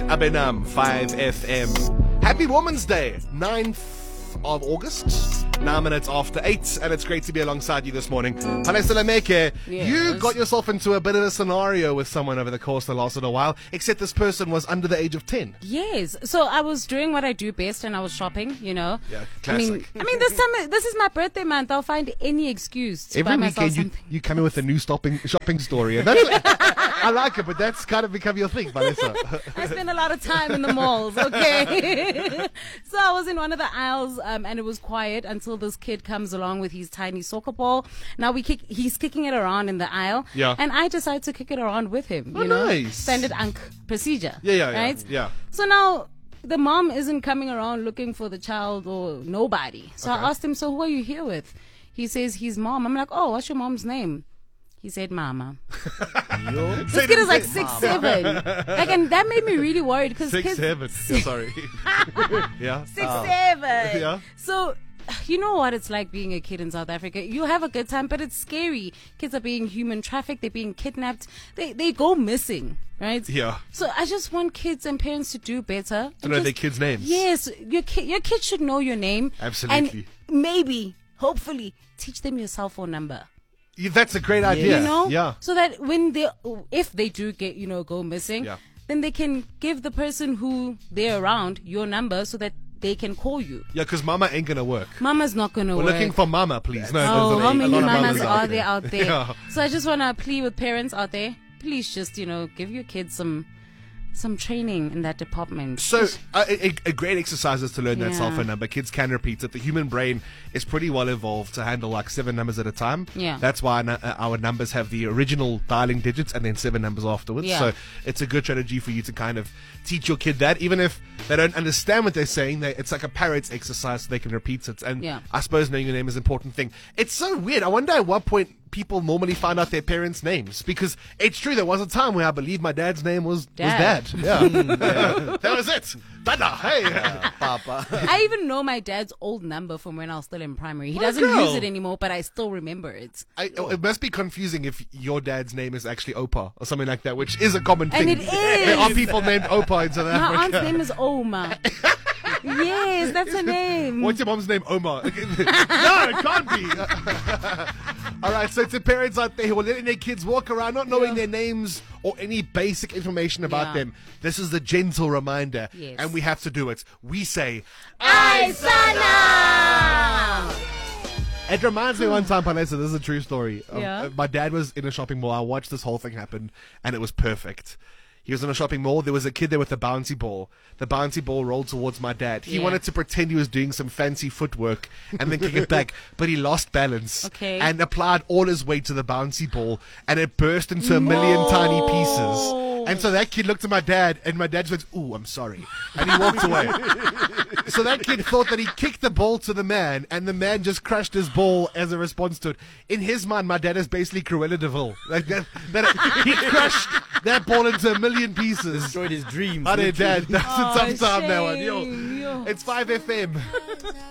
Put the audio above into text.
Abenam 5FM. Happy Women's Day, 9th of August. 9 minutes after 8, and it's great to be alongside you this morning. Vanessa Lemeke, you got yourself into a bit of a scenario with someone over the course of the last little while, except this person was under the age of 10. Yes. So I was doing what I do best and I was shopping, you know. Yeah, classic. I mean this is my birthday month. I'll find any excuse to Every buy myself weekend something. you come in with a new shopping story, and that's I like it, but that's kind of become your thing, Vanessa. I spend a lot of time in the malls, okay? So I was in one of the aisles and it was quiet until this kid comes along with his tiny soccer ball. Now he's kicking it around in the aisle. Yeah. And I decide to kick it around with him, Oh, you know? nice. Standard Ankh procedure. Right? Yeah. So now the mom isn't coming around looking for the child or nobody. So I asked him, so who are you here with? He says his mom. I'm like, oh, what's your mom's name? He said, Mama. This kid is like 6'7". Like, and that made me really worried because 6'7". Yeah, sorry. Yeah. 6'7". Yeah. So, you know what it's like being a kid in South Africa. You have a good time, but it's scary. Kids are being human trafficked. They're being kidnapped. They go missing, right? Yeah. So I just want kids and parents to do better. To know their kids' names. Yes, your kid should know your name. Absolutely. And maybe, hopefully, teach them your cell phone number. Yeah, that's a great idea. You know? Yeah. So that if they do go missing, then they can give the person who they're around your number so that they can call you. Yeah, because Mama ain't gonna work. Mama's not gonna We're work. looking for Mama, please. No, Oh, how many a lot of mamas mamas are there out there? Yeah. So I just want to plead with parents out there. Please just, give your kids some training in that department. So, a great exercise is to learn that Yeah. cell phone number. Kids can repeat it. The human brain is pretty well evolved to handle like 7 numbers at a time. Yeah. That's why our numbers have the original dialing digits and then 7 numbers afterwards. Yeah. So, it's a good strategy for you to kind of teach your kid that. Even if they don't understand what they're saying, it's like a parrot's exercise so they can repeat it. And Yeah. I suppose knowing your name is an important thing. It's so weird. I wonder at what point people normally find out their parents' names, because it's true, there was a time where I believe my dad's name was Dad. Yeah. That was it. Dada, hey. Papa. I even know my dad's old number from when I was still in primary. He What a doesn't girl. use it anymore, but I still remember it. It must be confusing if your dad's name is actually Opa or something like that, which is a common thing. And it is. There are people named Opa in South My Africa. aunt's name is Oma. Yes, that's her name. What's your mom's name? Oma. No, it can't be. All right, so to parents out there who are letting their kids walk around not knowing their names or any basic information about them, this is the gentle reminder, and we have to do it. We say, Ai Sana! It reminds me one time, Vanessa, this is a true story. Yeah. My dad was in a shopping mall. I watched this whole thing happen, and it was perfect. He was in a shopping mall. There was a kid there with a bouncy ball. The bouncy ball rolled towards my dad. He wanted to pretend he was doing some fancy footwork and then kick it back, but he lost balance and applied all his weight to the bouncy ball, and it burst into a million tiny pieces. And so that kid looked at my dad, and my dad just went, "Ooh, I'm sorry," and he walked away. So that kid thought that he kicked the ball to the man, and the man just crushed his ball as a response to it. In his mind, my dad is basically Cruella de Vil. Like that he crushed that ball into a million pieces. Destroyed his dreams. Hi there, Dad. That's a tough time now. shame. Yo, it's 5FM.